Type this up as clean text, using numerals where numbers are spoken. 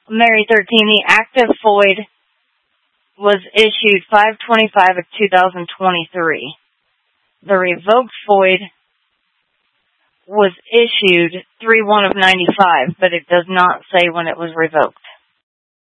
Mary 13, the active FOID was issued 5/25 of 2023. The revoked FOID was issued 3/1 of 95, but it does not say when it was revoked.